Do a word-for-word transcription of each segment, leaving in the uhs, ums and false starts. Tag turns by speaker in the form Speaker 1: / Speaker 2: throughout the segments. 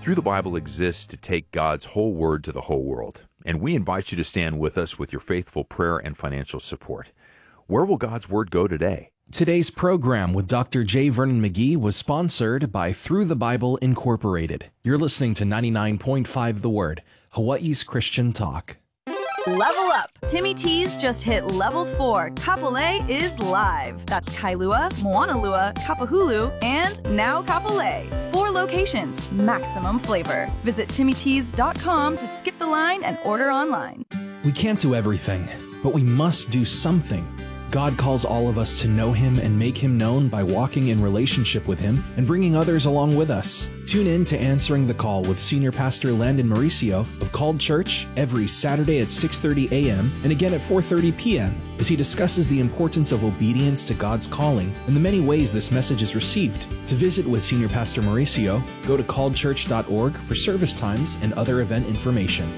Speaker 1: Through the Bible exists to take God's whole word to the whole world, and we invite you to stand with us with your faithful prayer and financial support. Where will God's word go today?
Speaker 2: Today's program with Doctor J. Vernon McGee was sponsored by Through the Bible Incorporated. You're listening to ninety-nine point five The Word, Hawaii's Christian Talk.
Speaker 3: Level up! Timmy T's just hit level four. Kapolei is live. That's Kailua, Moanalua, Kapahulu, and now Kapolei. Four locations, maximum flavor. Visit timmy tees dot com to skip the line and order online.
Speaker 2: We can't do everything, but we must do something. God calls all of us to know Him and make Him known by walking in relationship with Him and bringing others along with us. Tune in to Answering the Call with Senior Pastor Landon Mauricio of Called Church every Saturday at six thirty a.m. and again at four thirty p.m. as he discusses the importance of obedience to God's calling and the many ways this message is received. To visit with Senior Pastor Mauricio, go to called church dot org for service times and other event information.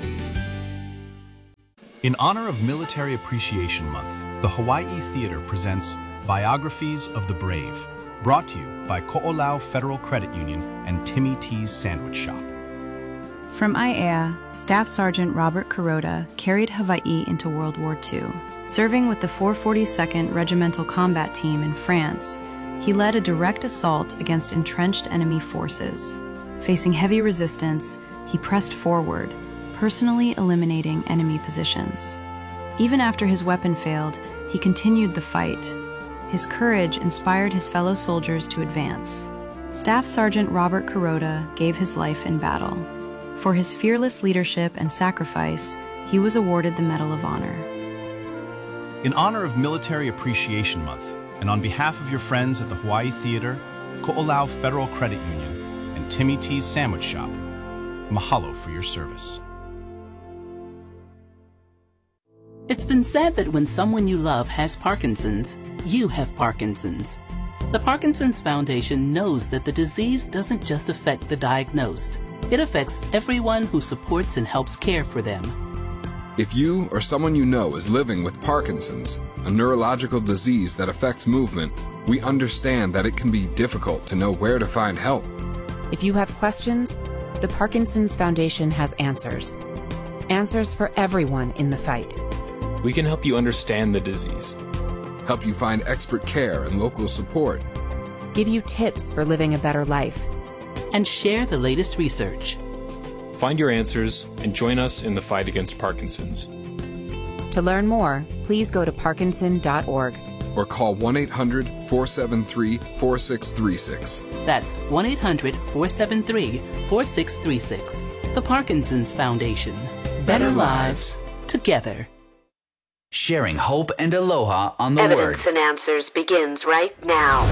Speaker 4: In honor of Military Appreciation Month, the Hawaii Theater presents Biographies of the Brave, brought to you by Ko'olau Federal Credit Union and Timmy T's Sandwich Shop.
Speaker 5: From I A E A, Staff Sergeant Robert Kuroda carried Hawaii into World War Two. Serving with the four forty-second Regimental Combat Team in France, he led a direct assault against entrenched enemy forces. Facing heavy resistance, he pressed forward, personally eliminating enemy positions. Even after his weapon failed, he continued the fight. His courage inspired his fellow soldiers to advance. Staff Sergeant Robert Kuroda gave his life in battle. For his fearless leadership and sacrifice, he was awarded the Medal of Honor.
Speaker 4: In honor of Military Appreciation Month, and on behalf of your friends at the Hawaii Theater, Ko'olau Federal Credit Union, and Timmy T's Sandwich Shop, mahalo for your service.
Speaker 6: It's been said that when someone you love has Parkinson's, you have Parkinson's. The Parkinson's Foundation knows that the disease doesn't just affect the diagnosed. It affects everyone who supports and helps care for them.
Speaker 7: If you or someone you know is living with Parkinson's, a neurological disease that affects movement, we understand that it can be difficult to know where to find help.
Speaker 8: If you have questions, the Parkinson's Foundation has answers. Answers for everyone in the fight.
Speaker 9: We can help you understand the disease,
Speaker 7: help you find expert care and local support,
Speaker 8: give you tips for living a better life,
Speaker 6: and share the latest research.
Speaker 9: Find your answers and join us in the fight against Parkinson's.
Speaker 8: To learn more, please go to parkinson dot org
Speaker 7: or call one eight hundred, four seven three, four six three six.
Speaker 6: That's one eight hundred, four seven three, four six three six. The Parkinson's Foundation. Better lives together.
Speaker 10: Sharing hope and aloha on the
Speaker 11: Evidence
Speaker 10: Word.
Speaker 11: Evidence and Answers begins right now.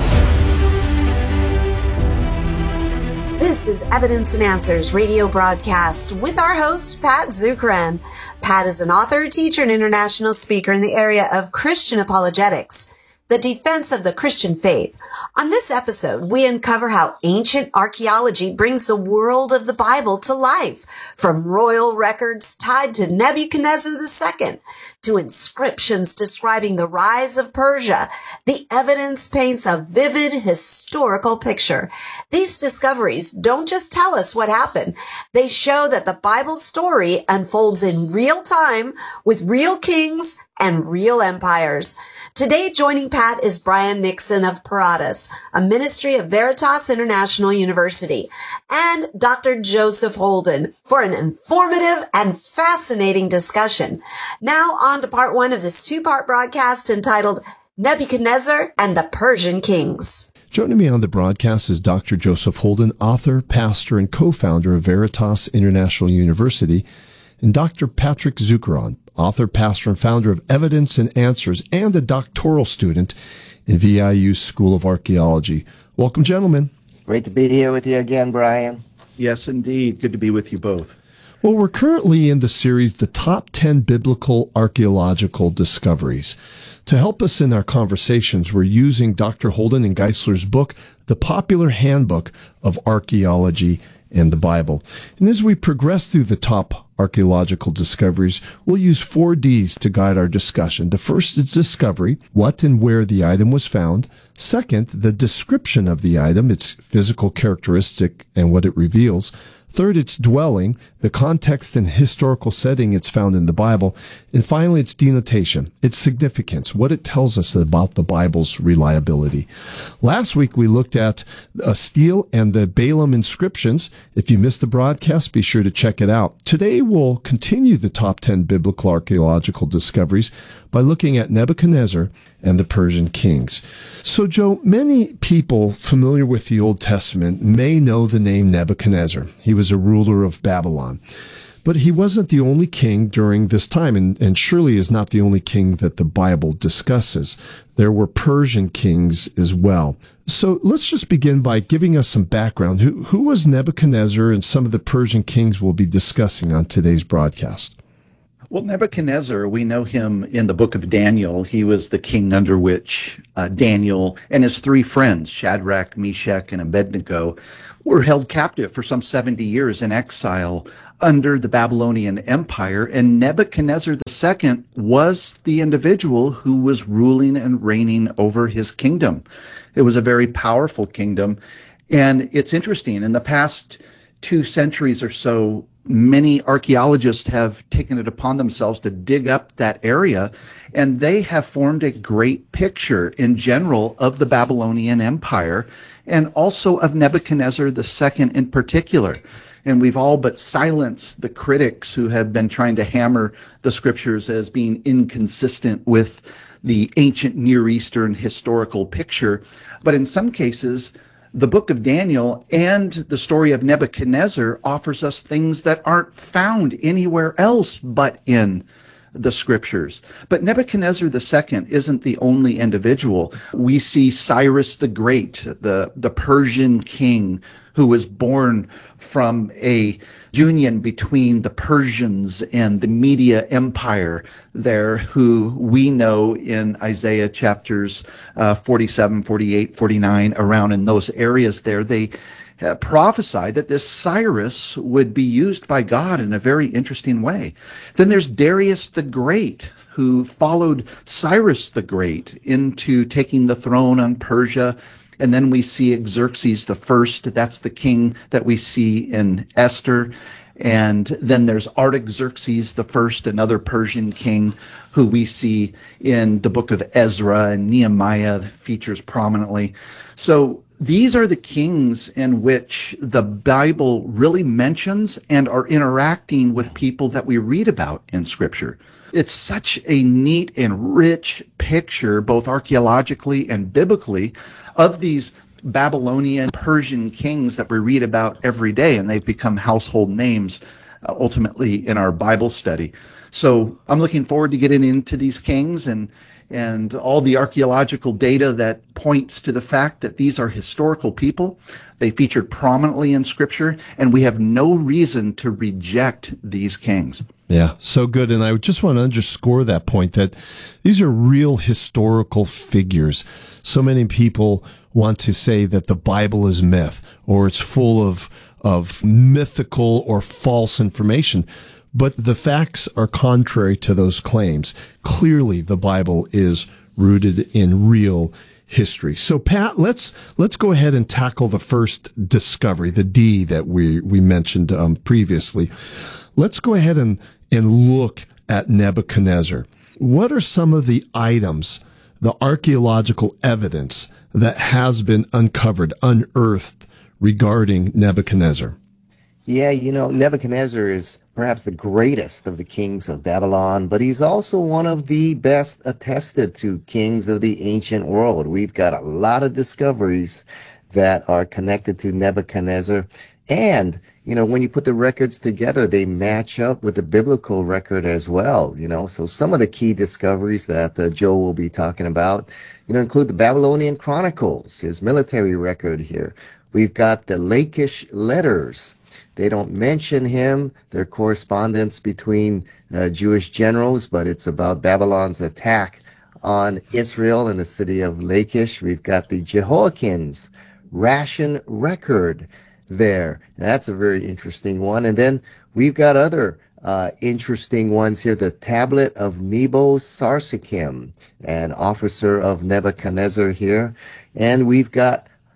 Speaker 11: This is Evidence and Answers radio broadcast with our host, Pat Zukeran. Pat is an author, teacher, and international speaker in the area of Christian apologetics, the defense of the Christian faith. On this episode, we uncover how ancient archaeology brings the world of the Bible to life, from royal records tied to Nebuchadnezzar the Second to inscriptions describing the rise of Persia. The evidence paints a vivid historical picture. These discoveries don't just tell us what happened. They show that the Bible story unfolds in real time with real kings and real empires. Today, joining Pat is Brian Nixon of Paratus, a ministry of Veritas International University, and Doctor Joseph Holden for an informative and fascinating discussion. Now on to part one of this two-part broadcast entitled Nebuchadnezzar and the Persian Kings.
Speaker 12: Joining me on the broadcast is Doctor Joseph Holden, author, pastor, and co-founder of Veritas International University, and Doctor Patrick Zukeran, author, pastor, and founder of Evidence and Answers, and a doctoral student in V I U's School of Archaeology. Welcome, gentlemen.
Speaker 13: Great to be here with you again, Brian.
Speaker 14: Yes, indeed. Good to be with you both.
Speaker 12: Well, we're currently in the series, The Top ten Biblical Archaeological Discoveries. To help us in our conversations, we're using Doctor Holden and Geisler's book, The Popular Handbook of Archaeology and the Bible. And as we progress through the top archaeological discoveries, we'll use four D's to guide our discussion. The first is discovery, what and where the item was found. Second, the description of the item, its physical characteristic and what it reveals. Third, its dwelling, the context and historical setting it's found in the Bible. And finally, its denotation, its significance, what it tells us about the Bible's reliability. Last week, we looked at a stele and the Balaam inscriptions. If you missed the broadcast, be sure to check it out. Today, we'll continue the top ten biblical archaeological discoveries by looking at Nebuchadnezzar and the Persian kings. So, Joe, many people familiar with the Old Testament may know the name Nebuchadnezzar. He was a ruler of Babylon. But he wasn't the only king during this time, and, and surely is not the only king that the Bible discusses. There were Persian kings as well. So let's just begin by giving us some background. Who, who was Nebuchadnezzar and some of the Persian kings we'll be discussing on today's broadcast?
Speaker 14: Well, Nebuchadnezzar, we know him in the book of Daniel. He was the king under which uh, Daniel and his three friends, Shadrach, Meshach, and Abednego, were held captive for some seventy years in exile under the Babylonian Empire. And Nebuchadnezzar the Second was the individual who was ruling and reigning over his kingdom. It was a very powerful kingdom. And it's interesting, in the past two centuries or so, many archaeologists have taken it upon themselves to dig up that area, and they have formed a great picture in general of the Babylonian Empire and also of Nebuchadnezzar the Second in particular. And we've all but silenced the critics who have been trying to hammer the scriptures as being inconsistent with the ancient Near Eastern historical picture. But in some cases, the book of Daniel and the story of Nebuchadnezzar offers us things that aren't found anywhere else but in the scriptures. But Nebuchadnezzar the Second isn't the only individual. We see Cyrus the Great, the, the Persian king, who was born from a union between the Persians and the Media Empire there, who we know in Isaiah chapters uh, forty-seven, forty-eight, forty-nine, around in those areas there, they uh, prophesied that this Cyrus would be used by God in a very interesting way. Then there's Darius the Great, who followed Cyrus the Great into taking the throne on Persia. And then we see Xerxes the First. That's the king that we see in Esther. And then there's Artaxerxes the First, another Persian king who we see in the book of Ezra, and Nehemiah features prominently. So these are the kings in which the Bible really mentions and are interacting with people that we read about in Scripture. It's such a neat and rich picture, both archaeologically and biblically, of these Babylonian, Persian kings that we read about every day, and they've become household names uh, ultimately in our Bible study. So I'm looking forward to getting into these kings and and all the archaeological data that points to the fact that these are historical people. They featured prominently in Scripture, and we have no reason to reject these kings.
Speaker 12: Yeah, so good. And I just want to underscore that point, that these are real historical figures. So many people want to say that the Bible is myth, or it's full of of mythical or false information. But the facts are contrary to those claims. Clearly, the Bible is rooted in real history. So, Pat, let's let's go ahead and tackle the first discovery, the D that we we mentioned um, previously. Let's go ahead and and look at Nebuchadnezzar. What are some of the items, the archaeological evidence that has been uncovered, unearthed regarding Nebuchadnezzar?
Speaker 13: Yeah, you know, Nebuchadnezzar is perhaps the greatest of the kings of Babylon, but he's also one of the best attested to kings of the ancient world. We've got a lot of discoveries that are connected to Nebuchadnezzar. And, you know, when you put the records together, they match up with the biblical record as well, you know. So some of the key discoveries that uh, Joe will be talking about, you know, include the Babylonian Chronicles, his military record here. We've got the Lachish letters. They don't mention him. They're correspondence between uh, Jewish generals, but it's about Babylon's attack on Israel in the city of Lachish. We've got the Jehoiakim's ration record there. That's a very interesting one. And then we've got other uh, interesting ones here. The tablet of Nebo-Sarsekim, an officer of Nebuchadnezzar here. And we've got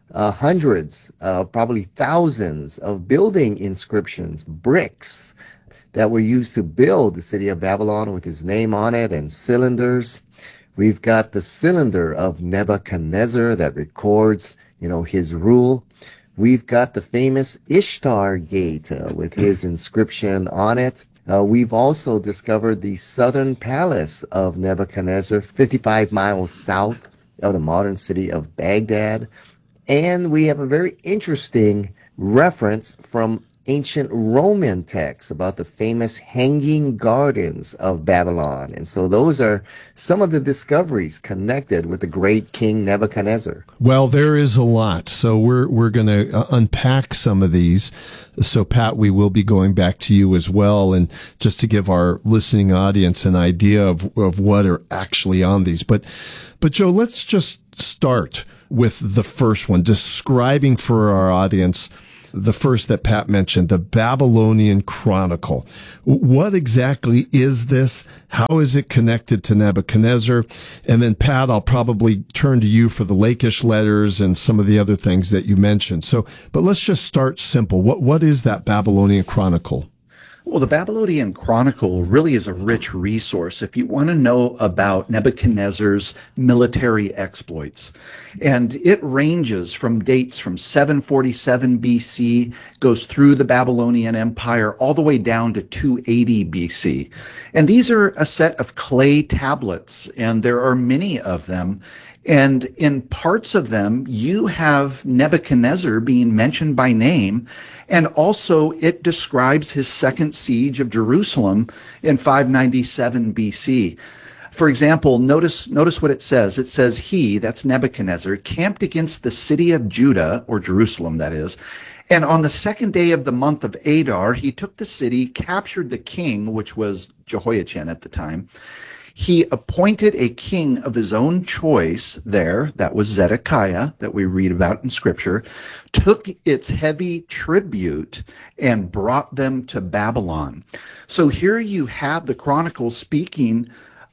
Speaker 13: uh, hundreds, uh, probably thousands of building inscriptions, bricks that were used to build the city of Babylon with his name on it, and cylinders. We've got the cylinder of Nebuchadnezzar that records, you know, his rule. We've got the famous Ishtar Gate uh, with his inscription on it. Uh, we've also discovered the southern palace of Nebuchadnezzar, fifty-five miles south of the modern city of Baghdad. And we have a very interesting reference from ancient Roman texts about the famous Hanging Gardens of Babylon. And so those are some of the discoveries connected with the great King Nebuchadnezzar.
Speaker 12: Well, there is a lot. So we're we're going to uh, unpack some of these. So, Pat, we will be going back to you as well, and just to give our listening audience an idea of of what are actually on these. But, but Joe, let's just start with the first one, describing for our audience the first that Pat mentioned, the Babylonian Chronicle. What exactly is this? How is it connected to Nebuchadnezzar? And then, Pat, I'll probably turn to you for the Lachish letters and some of the other things that you mentioned. So, but let's just start simple. What What is that Babylonian Chronicle?
Speaker 14: Well, the Babylonian Chronicle really is a rich resource if you want to know about Nebuchadnezzar's military exploits. And it ranges from dates from seven forty-seven B C, goes through the Babylonian Empire, all the way down to two eighty B C. And these are a set of clay tablets, and there are many of them. And in parts of them, you have Nebuchadnezzar being mentioned by name, and also it describes his second siege of Jerusalem in five ninety-seven B C. For example, notice notice what it says. It says, he, that's Nebuchadnezzar, camped against the city of Judah, or Jerusalem, that is, and on the second day of the month of Adar, he took the city, captured the king, which was Jehoiachin at the time. He appointed a king of his own choice there, that was Zedekiah, that we read about in Scripture, took its heavy tribute and brought them to Babylon. So here you have the Chronicles speaking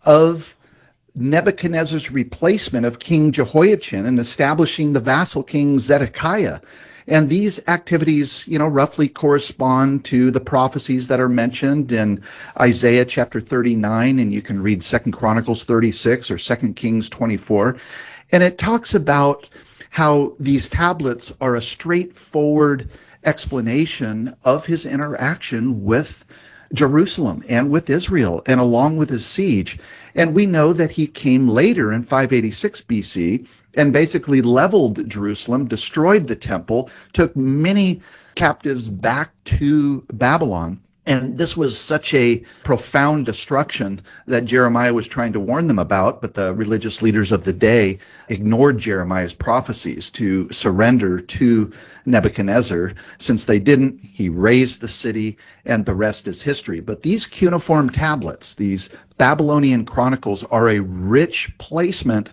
Speaker 14: of Nebuchadnezzar's replacement of King Jehoiachin and establishing the vassal king Zedekiah. And these activities, you know, roughly correspond to the prophecies that are mentioned in Isaiah chapter thirty-nine, and you can read Second Chronicles thirty-six or Second Kings twenty-four. And it talks about how these tablets are a straightforward explanation of his interaction with Jerusalem and with Israel, and along with his siege. And we know that he came later in five eighty-six B C and basically leveled Jerusalem, destroyed the temple, took many captives back to Babylon. And this was such a profound destruction that Jeremiah was trying to warn them about, but the religious leaders of the day ignored Jeremiah's prophecies to surrender to Nebuchadnezzar. Since they didn't, he razed the city, and the rest is history. But these cuneiform tablets, these Babylonian Chronicles, are a rich placement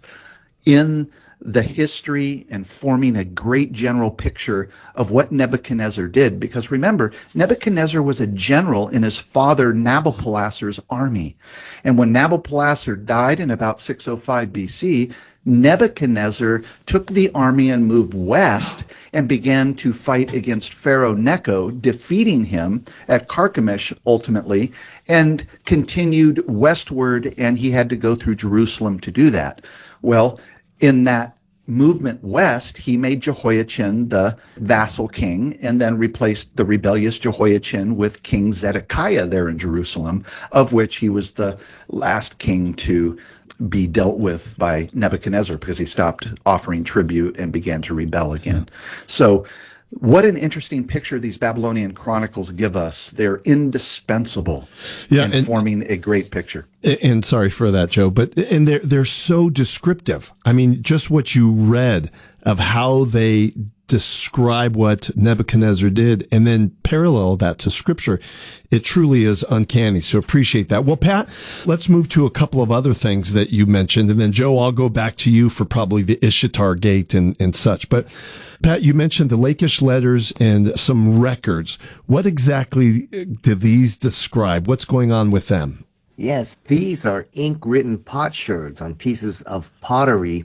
Speaker 14: in the history and forming a great general picture of what Nebuchadnezzar did. Because remember, Nebuchadnezzar was a general in his father Nabopolassar's army. And when Nabopolassar died in about six oh five B C, Nebuchadnezzar took the army and moved west and began to fight against Pharaoh Necho, defeating him at Carchemish ultimately, and continued westward, and he had to go through Jerusalem to do that. Well, in that movement west, he made Jehoiachin the vassal king, and then replaced the rebellious Jehoiachin with King Zedekiah there in Jerusalem, of which he was the last king to be dealt with by Nebuchadnezzar because he stopped offering tribute and began to rebel again. So what an interesting picture these Babylonian Chronicles give us. They're indispensable
Speaker 12: yeah,
Speaker 14: in
Speaker 12: and,
Speaker 14: forming a great picture.
Speaker 12: And sorry for that, Joe, but and they're they're so descriptive. I mean, just what you read of how they describe what Nebuchadnezzar did and then parallel that to Scripture, it truly is uncanny. So appreciate that. Well, Pat, let's move to a couple of other things that you mentioned. And then, Joe, I'll go back to you for probably the Ishtar Gate and, and such. But, Pat, you mentioned the Lachish letters and some records. What exactly do these describe? What's going on with them?
Speaker 13: Yes, these are ink-written potsherds on pieces of pottery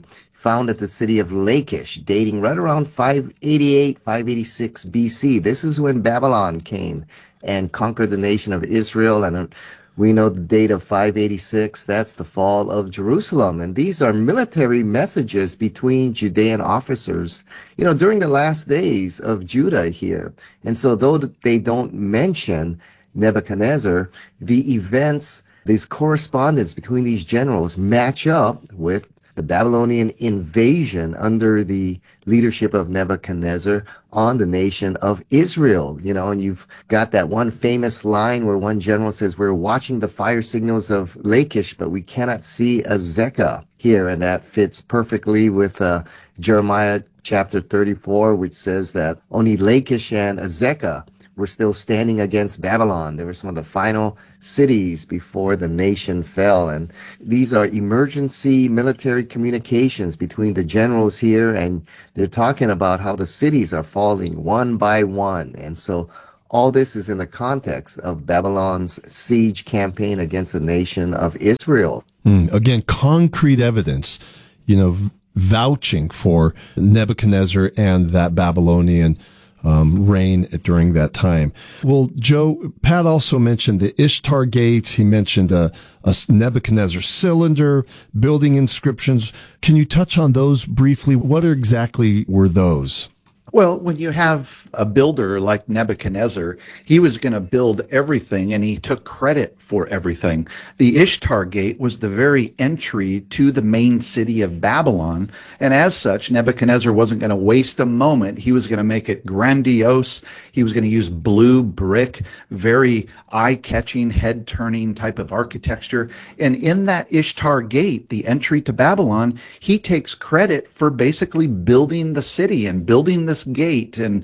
Speaker 13: founded the city of Lachish, dating right around five eighty-eight, five eighty-six B C. This is when Babylon came and conquered the nation of Israel, and we know the date of five eighty-six, that's the fall of Jerusalem. And these are military messages between Judean officers, you know, during the last days of Judah here. And so though they don't mention Nebuchadnezzar, the events, these correspondence between these generals match up with the Babylonian invasion under the leadership of Nebuchadnezzar on the nation of Israel. You know, and you've got that one famous line where one general says, we're watching the fire signals of Lachish, but we cannot see Azekah here. And that fits perfectly with uh, Jeremiah chapter thirty-four, which says that only Lachish and Azekah were still standing against Babylon. They were some of the final cities before the nation fell. And these are emergency military communications between the generals here, and they're talking about how the cities are falling one by one. And so all this is in the context of Babylon's siege campaign against the nation of Israel.
Speaker 12: Mm, again, concrete evidence, you know, vouching for Nebuchadnezzar and that Babylonian Um, reign during that time. Well, Joe, Pat also mentioned the Ishtar gates. He mentioned a, a Nebuchadnezzar cylinder, building inscriptions. Can you touch on those briefly? What exactly were those?
Speaker 14: Well, when you have a builder like Nebuchadnezzar, he was going to build everything, and he took credit for everything. The Ishtar Gate was the very entry to the main city of Babylon, and as such, Nebuchadnezzar wasn't going to waste a moment. He was going to make it grandiose. He was going to use blue brick, very eye-catching, head-turning type of architecture. And in that Ishtar Gate, the entry to Babylon, he takes credit for basically building the city and building this gate, and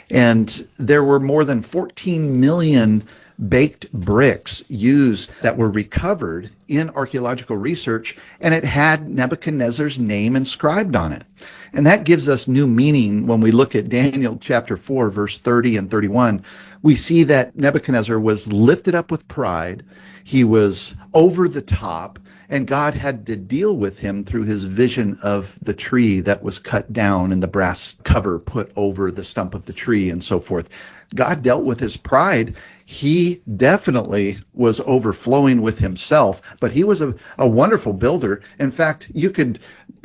Speaker 14: and there were more than fourteen million baked bricks used that were recovered in archaeological research, and it had Nebuchadnezzar's name inscribed on it. And that gives us new meaning when we look at Daniel chapter four, verse thirty and thirty-one. We see that Nebuchadnezzar was lifted up with pride. He was over the top, and God had to deal with him through his vision of the tree that was cut down and the brass cover put over the stump of the tree and so forth. God dealt with his pride. He definitely was overflowing with himself, but he was a, a wonderful builder. In fact, you could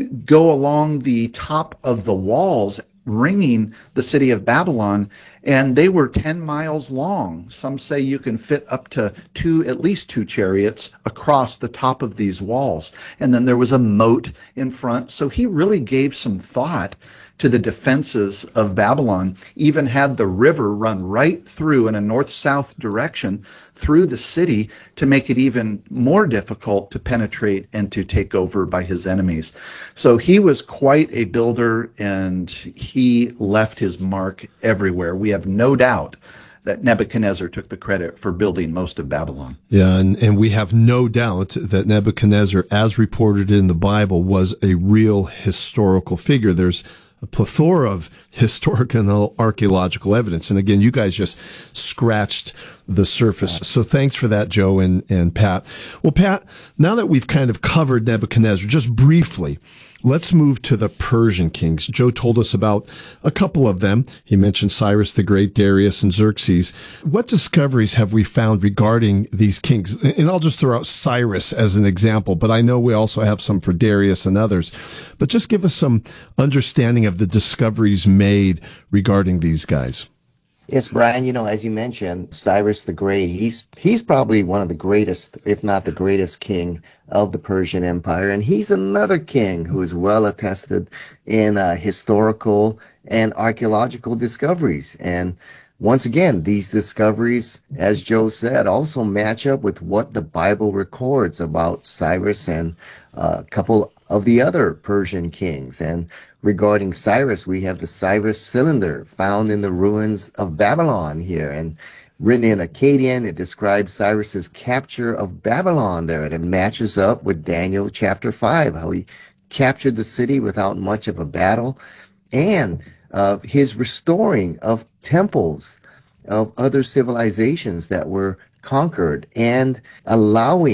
Speaker 14: go along the top of the walls ringing the city of Babylon, and they were ten miles long. Some say you can fit up to two, at least two chariots across the top of these walls. And then there was a moat in front. So he really gave some thought to the defenses of Babylon, even had the river run right through in a north-south direction through the city to make it even more difficult to penetrate and to take over by his enemies. So he was quite a builder, and he left his mark everywhere. We have no doubt that Nebuchadnezzar took the credit for building most of Babylon.
Speaker 12: Yeah, and, and we have no doubt that Nebuchadnezzar, as reported in the Bible, was a real historical figure. There's a plethora of historical and archaeological evidence. And again, you guys just scratched the surface. So thanks for that, Joe and, and Pat. Well, Pat, now that we've kind of covered Nebuchadnezzar, just briefly, let's move to the Persian kings. Joe told us about a couple of them. He mentioned Cyrus the Great, Darius, and Xerxes. What discoveries have we found regarding these kings? And I'll just throw out Cyrus as an example, but I know we also have some for Darius and others. But just give us some understanding of the discoveries made regarding these guys.
Speaker 13: Yes, Brian, you know, as you mentioned, Cyrus the Great, he's he's probably one of the greatest, if not the greatest king of the Persian Empire. And he's another king who is well attested in uh, historical and archaeological discoveries. And once again, these discoveries, as Joe said, also match up with what the Bible records about Cyrus and uh, a couple of the other Persian kings. And regarding Cyrus, we have the Cyrus cylinder found in the ruins of Babylon here. And written in Akkadian, it describes Cyrus's capture of Babylon there. And it matches up with Daniel chapter five, how he captured the city without much of a battle. And of his restoring of temples of other civilizations that were conquered, and allowing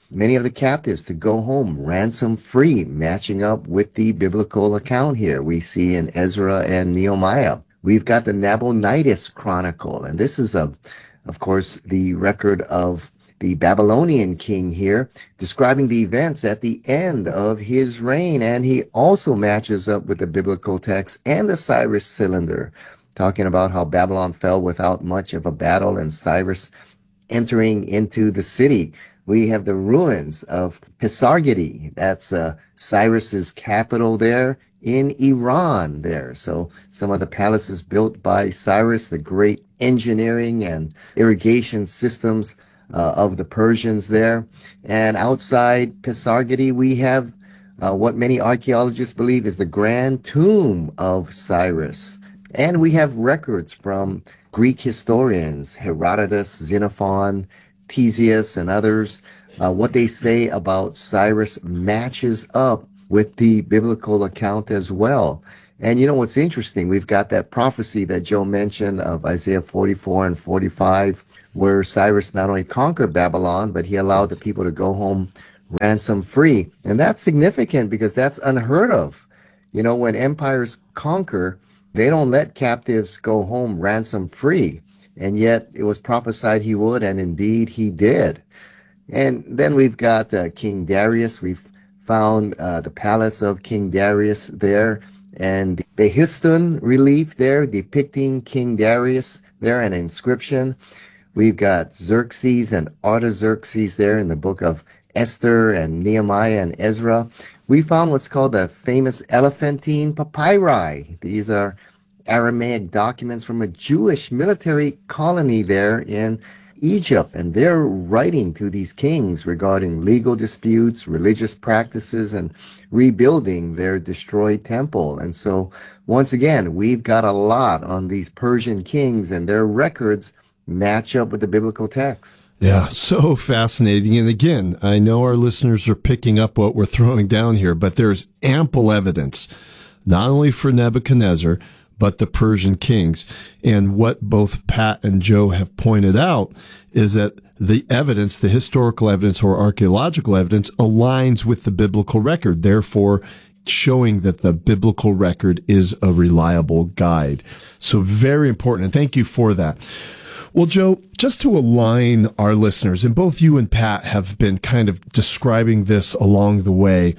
Speaker 13: many of the captives to go home ransom free, matching up with the biblical account here we see in Ezra and Nehemiah. We've got the Nabonidus Chronicle, and this is, a, of course, the record of the Babylonian king here, describing the events at the end of his reign. And he also matches up with the biblical text and the Cyrus cylinder, talking about how Babylon fell without much of a battle and Cyrus entering into the city. We have the ruins of Pisargadi. That's uh, Cyrus's capital there in Iran there. So some of the palaces built by Cyrus, the great engineering and irrigation systems uh, of the Persians there. And outside Pisargadi, we have uh, what many archaeologists believe is the grand tomb of Cyrus. And we have records from Greek historians, Herodotus, Xenophon, Ctesias, and others. Uh, what they say about Cyrus matches up with the biblical account as well. And you know what's interesting? We've got that prophecy that Joe mentioned of Isaiah forty-four and forty-five, where Cyrus not only conquered Babylon, but he allowed the people to go home ransom free. And that's significant because that's unheard of. You know, when empires conquer, they don't let captives go home ransom free. And yet it was prophesied he would, and indeed he did. And then we've got uh, King Darius. We've found uh, the palace of King Darius there, and the Behistun relief there depicting King Darius there, an inscription. We've got Xerxes and Artaxerxes there in the book of Esther and Nehemiah and Ezra. We found what's called the famous Elephantine papyri. These are Aramaic documents from a Jewish military colony there in Egypt, and they're writing to these kings regarding legal disputes, religious practices, and rebuilding their destroyed temple. And so, once again, we've got a lot on these Persian kings, and their records match up with the biblical text.
Speaker 12: Yeah, so fascinating. And again, I know our listeners are picking up what we're throwing down here, but there's ample evidence, not only for Nebuchadnezzar, but the Persian kings. And what both Pat and Joe have pointed out is that the evidence, the historical evidence or archaeological evidence, aligns with the biblical record, therefore showing that the biblical record is a reliable guide. So very important. And thank you for that. Well, Joe, just to align our listeners, and both you and Pat have been kind of describing this along the way,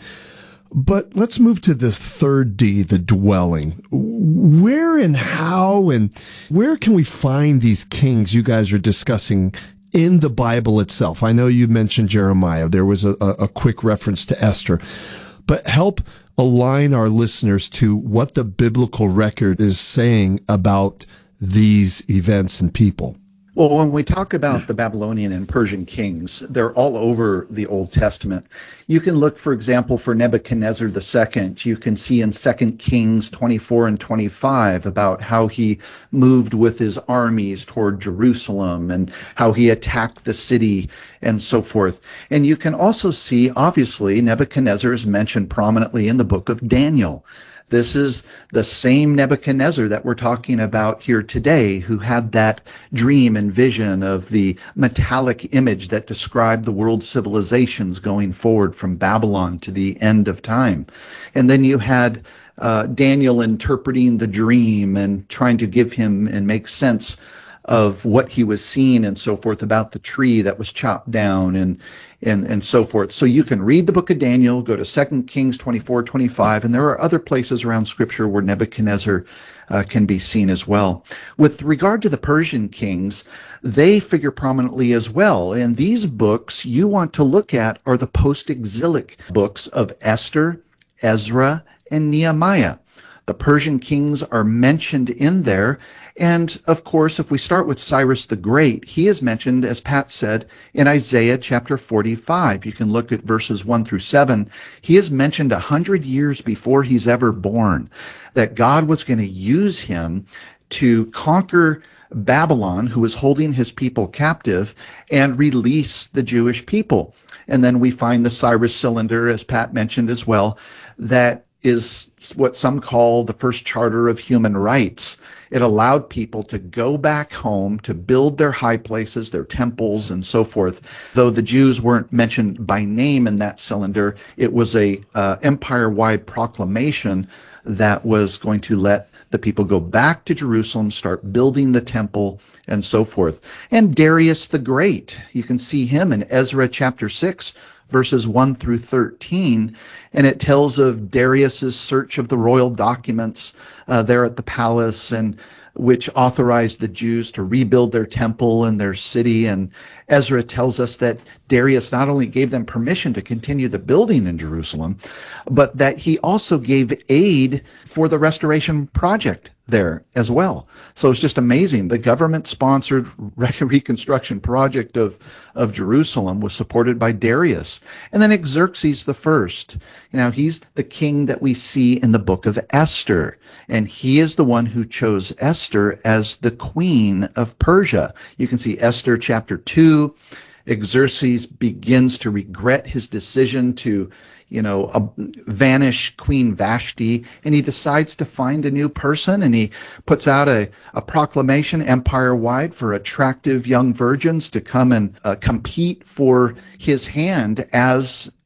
Speaker 12: but let's move to the third D, the dwelling. Where and how and where can we find these kings you guys are discussing in the Bible itself? I know you mentioned Jeremiah. There was a, a quick reference to Esther. But help align our listeners to what the biblical record is saying about these events and people.
Speaker 14: Well, when we talk about the Babylonian and Persian kings, they're all over the Old Testament. You can look, for example, for Nebuchadnezzar the Second. You can see in Second Kings twenty-four and twenty-five about how he moved with his armies toward Jerusalem and how he attacked the city and so forth. And you can also see, obviously, Nebuchadnezzar is mentioned prominently in the book of Daniel. This is the same Nebuchadnezzar that we're talking about here today, who had that dream and vision of the metallic image that described the world's civilizations going forward from Babylon to the end of time. And then you had uh, Daniel interpreting the dream and trying to give him and make sense of what he was seeing and so forth about the tree that was chopped down and and and so forth. So you can read the book of Daniel, go to Second Kings twenty-four, twenty-five, and there are other places around Scripture where Nebuchadnezzar uh, can be seen as well. With regard to the Persian kings, they figure prominently as well. And these books you want to look at are the post-exilic books of Esther, Ezra, and Nehemiah. The Persian kings are mentioned in there. And, of course, if we start with Cyrus the Great, he is mentioned, as Pat said, in Isaiah chapter forty-five. You can look at verses one through seven. He is mentioned a hundred years before he's ever born, that God was going to use him to conquer Babylon, who was holding his people captive, and release the Jewish people. And then we find the Cyrus cylinder, as Pat mentioned as well, that is what some call the first charter of human rights. It allowed people to go back home, to build their high places, their temples, and so forth. Though the Jews weren't mentioned by name in that cylinder, it was a uh, empire-wide proclamation that was going to let the people go back to Jerusalem, start building the temple, and so forth. And Darius the Great, you can see him in Ezra chapter six, verses one through thirteen, and it tells of Darius's search of the royal documents uh, there at the palace, and which authorized the Jews to rebuild their temple and their city. And Ezra tells us that Darius not only gave them permission to continue the building in Jerusalem, but that he also gave aid for the restoration project there as well. So it's just amazing. The government-sponsored reconstruction project of, of Jerusalem was supported by Darius. And then Xerxes the First. Now, he's the king that we see in the book of Esther. And he is the one who chose Esther as the queen of Persia. You can see Esther chapter two. Xerxes begins to regret his decision to, you know, uh, vanish Queen Vashti, and he decides to find a new person, and he puts out a, a proclamation empire-wide for attractive young virgins to come and uh, compete for his hand as